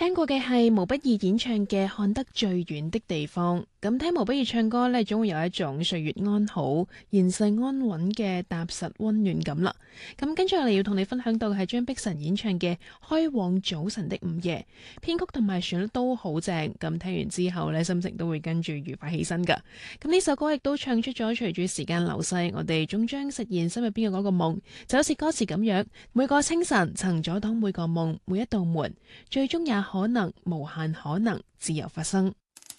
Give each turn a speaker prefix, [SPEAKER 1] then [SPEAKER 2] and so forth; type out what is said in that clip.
[SPEAKER 1] 聽過嘅係毛不易演唱嘅《看得最遠的地方》。咁聽毛不易唱歌呢，總會有一種歲月安好、現世安穩嘅踏實溫暖感啦。咁跟住我哋要同你分享到嘅係張碧晨演唱嘅《開往早晨的午夜》，編曲同埋旋律都好正。咁聽完之後呢，心情都會跟住愉快起身噶。咁呢首歌亦都唱出咗隨住時間流逝，我哋終將實現心入邊嘅嗰個夢，就好似歌詞咁樣，每個清晨曾阻擋每個夢，每一道門，最終也可能無限可能自由發生。